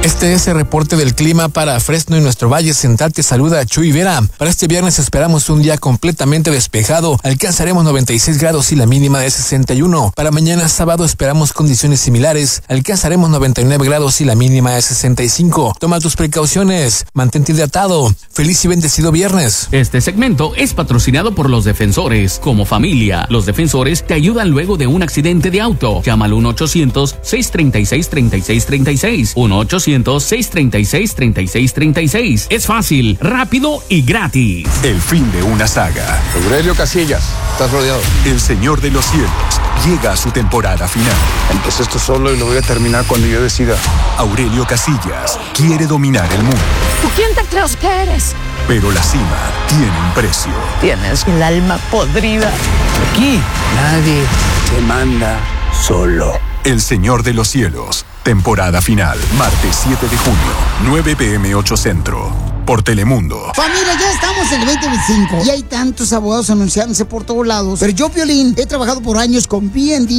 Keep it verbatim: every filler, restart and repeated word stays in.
Este es el reporte del clima para Fresno y nuestro Valle Central. Te saluda Chuy Vera. Para este viernes esperamos un día completamente despejado. Alcanzaremos noventa y seis grados y la mínima de sesenta y uno. Para mañana sábado esperamos condiciones similares. Alcanzaremos noventa y nueve grados y la mínima de sesenta y cinco. Toma tus precauciones. Mantente hidratado. Feliz y bendecido viernes. Este segmento es patrocinado por Los Defensores. Como familia, Los Defensores te ayudan luego de un accidente de auto. Llama al uno ochocientos, seiscientos treinta y seis, treinta y seis treinta y seis. uno ochocientos, seiscientos treinta y seis, treinta y seis treinta y seis. Es fácil, rápido y gratis. El fin de una saga. Aurelio Casillas, estás rodeado. El Señor de los Cielos llega a su temporada final. Empecé esto solo y lo voy a terminar cuando yo decida. Aurelio Casillas quiere dominar el mundo. ¿Tú quién te crees que eres? Pero la cima tiene un precio. Tienes el alma podrida. Aquí nadie te manda solo. El Señor de los Cielos, temporada final, martes siete de junio, nueve pm ocho Centro, por Telemundo. Familia, ya estamos en el veinte veinticinco y hay tantos abogados anunciándose por todos lados. Pero yo, Piolín, he trabajado por años con B and D